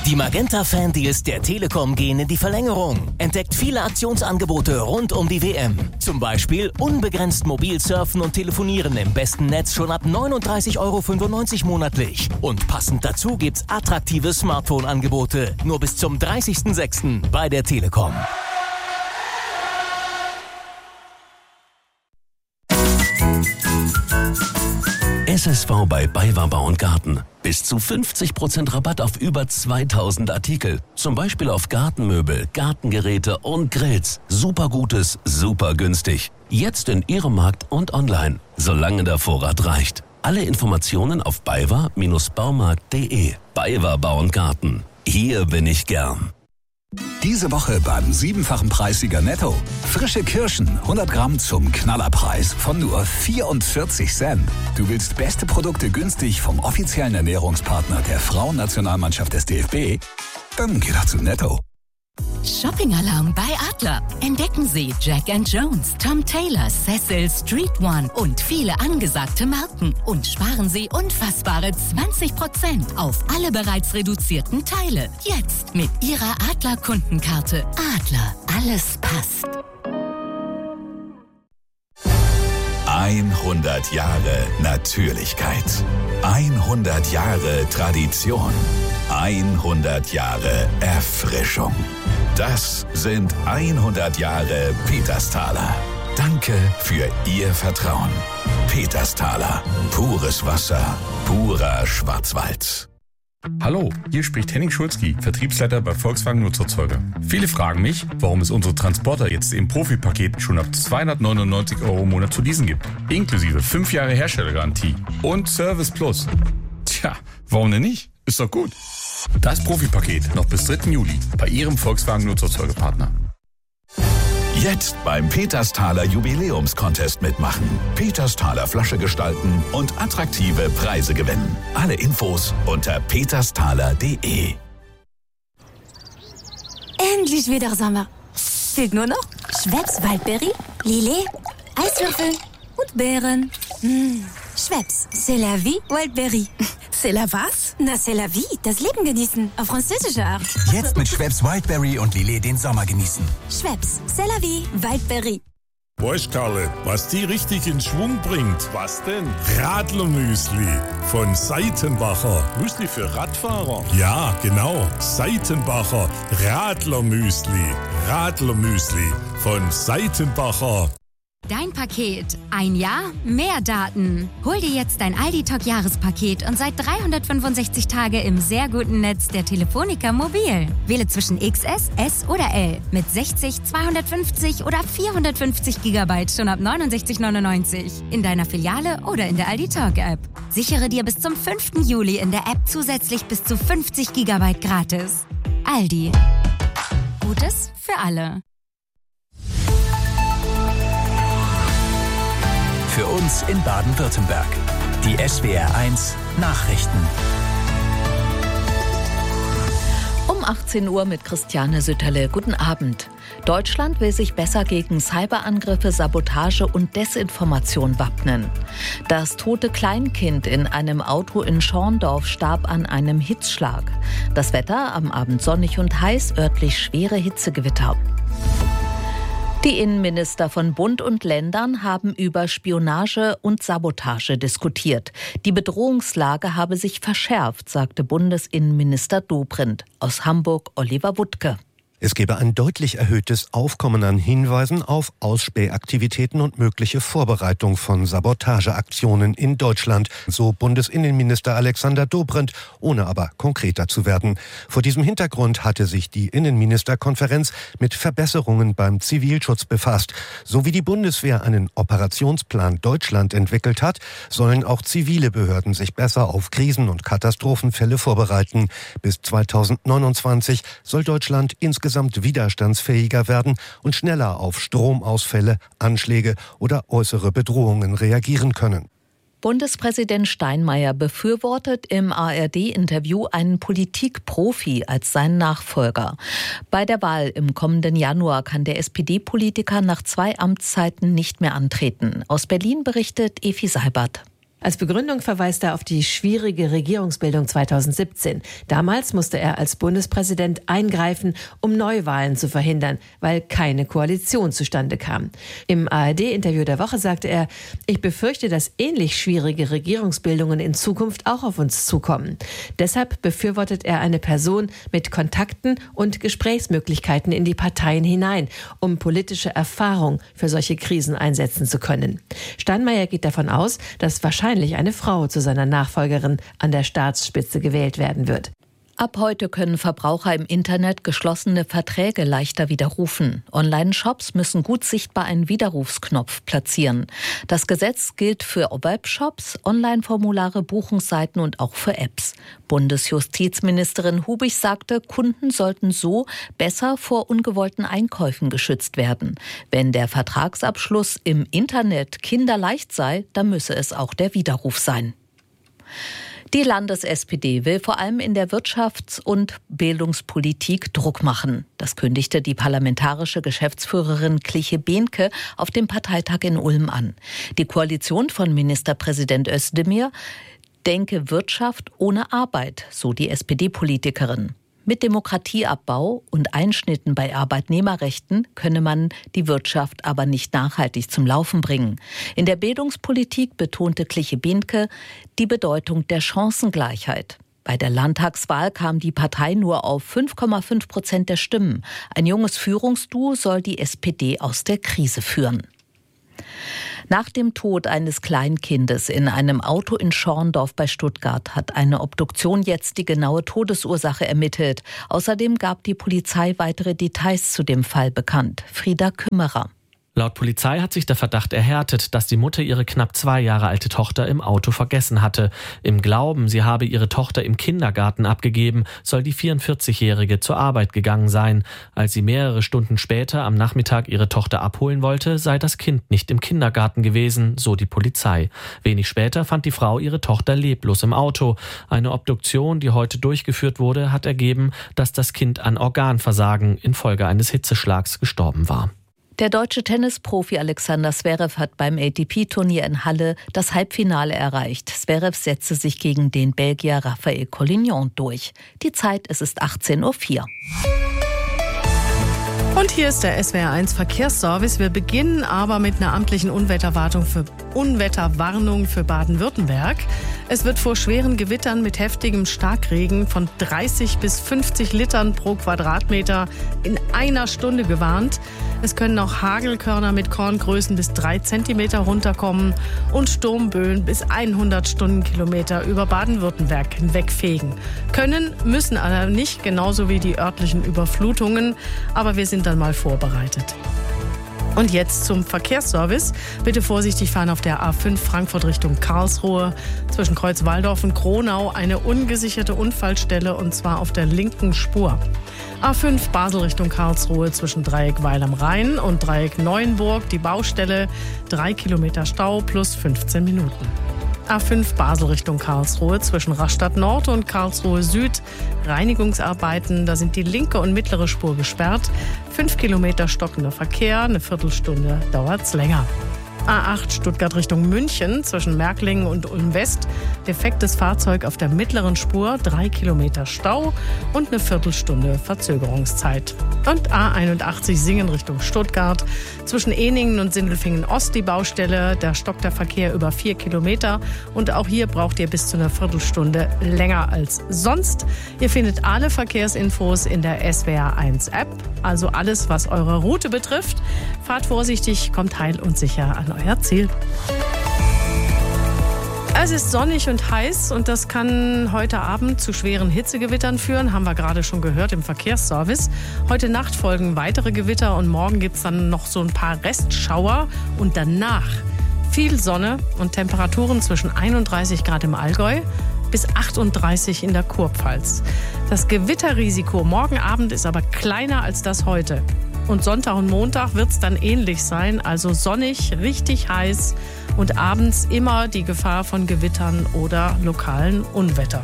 Die Magenta-Fan-Deals der Telekom gehen in die Verlängerung. Entdeckt viele Aktionsangebote rund um die WM. Zum Beispiel unbegrenzt mobil surfen und telefonieren im besten Netz schon ab 39,95 € monatlich. Und passend dazu gibt's attraktive Smartphone-Angebote. Nur bis zum 30.06. bei der Telekom. SSV bei BayWa Bau und Garten. Bis zu 50% Rabatt auf über 2000 Artikel. Zum Beispiel auf Gartenmöbel, Gartengeräte und Grills. Super Gutes, super günstig. Jetzt in Ihrem Markt und online. Solange der Vorrat reicht. Alle Informationen auf baywa-baumarkt.de. BayWa Bau und Garten. Hier bin ich gern. Diese Woche beim 7-fachen Preissieger Netto. Frische Kirschen, 100 Gramm zum Knallerpreis von nur 44 Cent. Du willst beste Produkte günstig vom offiziellen Ernährungspartner der Frauennationalmannschaft des DFB? Dann geh doch zu Netto. Shopping-Alarm bei Adler. Entdecken Sie Jack & Jones, Tom Taylor, Cecil, Street One und viele angesagte Marken. Und sparen Sie unfassbare 20% auf alle bereits reduzierten Teile. Jetzt mit Ihrer Adler-Kundenkarte. Adler, alles passt. 100 Jahre Natürlichkeit. 100 Jahre Tradition. 100 Jahre Erfrischung. Das sind 100 Jahre Petersthaler. Danke für Ihr Vertrauen. Petersthaler. Pures Wasser. Purer Schwarzwald. Hallo, hier spricht Henning Schulzki, Vertriebsleiter bei Volkswagen Nutzerzeuger. Viele fragen mich, warum es unsere Transporter jetzt im Profipaket schon ab 299 € im Monat zu leasen gibt. Inklusive 5 Jahre Herstellergarantie und Service Plus. Tja, warum denn nicht? Ist doch gut. Das Profipaket noch bis 3. Juli bei Ihrem Volkswagen Nutzerzeugerpartner. Jetzt beim Petersthaler Jubiläumscontest mitmachen. Petersthaler Flasche gestalten und attraktive Preise gewinnen. Alle Infos unter petersthaler.de. Endlich wieder Sommer. Fehlt nur noch Schweppes Waldbeere, Lillet, Eiswürfel und Beeren. Schweppes, c'est la vie, Wildberry. C'est la was? Na, c'est la vie, das Leben genießen, auf französische Art. Jetzt mit Schweppes Wildberry und Lillet den Sommer genießen. Schweppes, c'est la vie, Wildberry. Weißt Karle, was die richtig in Schwung bringt? Was denn? Radlermüsli von Seitenbacher. Müsli für Radfahrer? Ja, genau. Seitenbacher Radlermüsli. Radlermüsli von Seitenbacher. Dein Paket. Ein Jahr, mehr Daten. Hol dir jetzt dein Aldi-Talk-Jahrespaket und seit 365 Tage im sehr guten Netz der Telefonica Mobil. Wähle zwischen XS, S oder L mit 60, 250 oder 450 GB schon ab 69,99 in deiner Filiale oder in der Aldi-Talk-App. Sichere dir bis zum 5. Juli in der App zusätzlich bis zu 50 GB gratis. Aldi. Gutes für alle. Für uns in Baden-Württemberg. Die SWR1 Nachrichten. Um 18 Uhr mit Christiane Sütterle. Guten Abend. Deutschland will sich besser gegen Cyberangriffe, Sabotage und Desinformation wappnen. Das tote Kleinkind in einem Auto in Schorndorf starb an einem Hitzschlag. Das Wetter am Abend sonnig und heiß, örtlich schwere Hitzegewitter. Die Innenminister von Bund und Ländern haben über Spionage und Sabotage diskutiert. Die Bedrohungslage habe sich verschärft, sagte Bundesinnenminister Dobrindt. Aus Hamburg Oliver Wuttke. Es gebe ein deutlich erhöhtes Aufkommen an Hinweisen auf Ausspähaktivitäten und mögliche Vorbereitung von Sabotageaktionen in Deutschland, so Bundesinnenminister Alexander Dobrindt, ohne aber konkreter zu werden. Vor diesem Hintergrund hatte sich die Innenministerkonferenz mit Verbesserungen beim Zivilschutz befasst. So wie die Bundeswehr einen Operationsplan Deutschland entwickelt hat, sollen auch zivile Behörden sich besser auf Krisen- und Katastrophenfälle vorbereiten. Bis 2029 soll Deutschland insgesamt widerstandsfähiger werden und schneller auf Stromausfälle, Anschläge oder äußere Bedrohungen reagieren können. Bundespräsident Steinmeier befürwortet im ARD-Interview einen Politikprofi als seinen Nachfolger. Bei der Wahl im kommenden Januar kann der SPD-Politiker nach 2 Amtszeiten nicht mehr antreten. Aus Berlin berichtet Efi Seibert. Als Begründung verweist er auf die schwierige Regierungsbildung 2017. Damals musste er als Bundespräsident eingreifen, um Neuwahlen zu verhindern, weil keine Koalition zustande kam. Im ARD-Interview der Woche sagte er, ich befürchte, dass ähnlich schwierige Regierungsbildungen in Zukunft auch auf uns zukommen. Deshalb befürwortet er eine Person mit Kontakten und Gesprächsmöglichkeiten in die Parteien hinein, um politische Erfahrung für solche Krisen einsetzen zu können. Steinmeier geht davon aus, dass wahrscheinlich eine Frau zu seiner Nachfolgerin an der Staatsspitze gewählt werden wird. Ab heute können Verbraucher im Internet geschlossene Verträge leichter widerrufen. Online-Shops müssen gut sichtbar einen Widerrufsknopf platzieren. Das Gesetz gilt für Webshops, Online-Formulare, Buchungsseiten und auch für Apps. Bundesjustizministerin Hubich sagte, Kunden sollten so besser vor ungewollten Einkäufen geschützt werden. Wenn der Vertragsabschluss im Internet kinderleicht sei, dann müsse es auch der Widerruf sein. Die Landes-SPD will vor allem in der Wirtschafts- und Bildungspolitik Druck machen. Das kündigte die parlamentarische Geschäftsführerin Cliche-Behnke auf dem Parteitag in Ulm an. Die Koalition von Ministerpräsident Özdemir denke Wirtschaft ohne Arbeit, so die SPD-Politikerin. Mit Demokratieabbau und Einschnitten bei Arbeitnehmerrechten könne man die Wirtschaft aber nicht nachhaltig zum Laufen bringen. In der Bildungspolitik betonte Cliche-Behnke die Bedeutung der Chancengleichheit. Bei der Landtagswahl kam die Partei nur auf 5,5% der Stimmen. Ein junges Führungsduo soll die SPD aus der Krise führen. Nach dem Tod eines Kleinkindes in einem Auto in Schorndorf bei Stuttgart hat eine Obduktion jetzt die genaue Todesursache ermittelt. Außerdem gab die Polizei weitere Details zu dem Fall bekannt. Frieda Kümmerer. Laut Polizei hat sich der Verdacht erhärtet, dass die Mutter ihre knapp 2 Jahre alte Tochter im Auto vergessen hatte. Im Glauben, sie habe ihre Tochter im Kindergarten abgegeben, soll die 44-Jährige zur Arbeit gegangen sein. Als sie mehrere Stunden später am Nachmittag ihre Tochter abholen wollte, sei das Kind nicht im Kindergarten gewesen, so die Polizei. Wenig später fand die Frau ihre Tochter leblos im Auto. Eine Obduktion, die heute durchgeführt wurde, hat ergeben, dass das Kind an Organversagen infolge eines Hitzeschlags gestorben war. Der deutsche Tennisprofi Alexander Zverev hat beim ATP-Turnier in Halle das Halbfinale erreicht. Zverev setzte sich gegen den Belgier Raphael Collignon durch. Die Zeit, es ist 18:04 Uhr. Und hier ist der SWR1 Verkehrsservice. Wir beginnen aber mit einer amtlichen Unwetterwarnung für Baden-Württemberg. Es wird vor schweren Gewittern mit heftigem Starkregen von 30 bis 50 Litern pro Quadratmeter in einer Stunde gewarnt. Es können auch Hagelkörner mit Korngrößen bis 3 Zentimeter runterkommen und Sturmböen bis 100 Stundenkilometer über Baden-Württemberg hinwegfegen. Können, müssen aber nicht, genauso wie die örtlichen Überflutungen. Aber wir sind dann mal vorbereitet. Und jetzt zum Verkehrsservice. Bitte vorsichtig fahren auf der A5 Frankfurt Richtung Karlsruhe. Zwischen Kreuzwaldorf und Kronau eine ungesicherte Unfallstelle, und zwar auf der linken Spur. A5 Basel Richtung Karlsruhe zwischen Dreieck Weil am Rhein und Dreieck Neuenburg. Die Baustelle 3 Kilometer Stau plus 15 Minuten. A5 Basel Richtung Karlsruhe zwischen Rastatt Nord und Karlsruhe Süd. Reinigungsarbeiten, da sind die linke und mittlere Spur gesperrt. 5 Kilometer stockender Verkehr, eine Viertelstunde dauert's länger. A8 Stuttgart Richtung München zwischen Märklingen und Ulm West. Defektes Fahrzeug auf der mittleren Spur, 3 Kilometer Stau und eine Viertelstunde Verzögerungszeit. Und A81 Singen Richtung Stuttgart zwischen Eningen und Sindelfingen Ost die Baustelle. Da stockt der Verkehr über 4 Kilometer und auch hier braucht ihr bis zu einer Viertelstunde länger als sonst. Ihr findet alle Verkehrsinfos in der SWR1 App, also alles, was eure Route betrifft. Fahrt vorsichtig, kommt heil und sicher an euer Ziel. Es ist sonnig und heiß und das kann heute Abend zu schweren Hitzegewittern führen, haben wir gerade schon gehört im Verkehrsservice. Heute Nacht folgen weitere Gewitter und morgen gibt es dann noch so ein paar Restschauer und danach viel Sonne und Temperaturen zwischen 31 Grad im Allgäu bis 38 in der Kurpfalz. Das Gewitterrisiko morgen Abend ist aber kleiner als das heute. Und Sonntag und Montag wird es dann ähnlich sein, also sonnig, richtig heiß und abends immer die Gefahr von Gewittern oder lokalen Unwetter.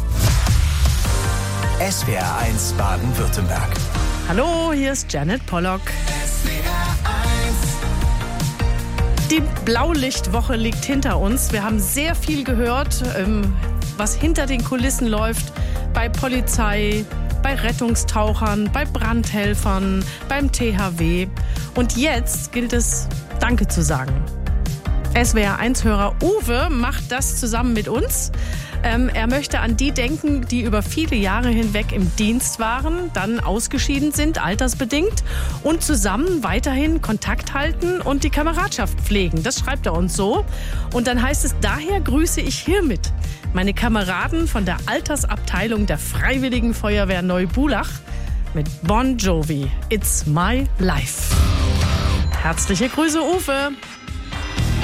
SWR1 Baden-Württemberg. Hallo, hier ist Janet Pollock. Die Blaulichtwoche liegt hinter uns. Wir haben sehr viel gehört, was hinter den Kulissen läuft bei Polizei, bei Rettungstauchern, bei Brandhelfern, beim THW. Und jetzt gilt es, Danke zu sagen. SWR1-Hörer Uwe macht das zusammen mit uns. Er möchte an die denken, die über viele Jahre hinweg im Dienst waren, dann ausgeschieden sind, altersbedingt, und zusammen weiterhin Kontakt halten und die Kameradschaft pflegen. Das schreibt er uns so. Und dann heißt es, daher grüße ich hiermit meine Kameraden von der Altersabteilung der Freiwilligen Feuerwehr Neubulach mit Bon Jovi. It's my life. Herzliche Grüße, Uwe.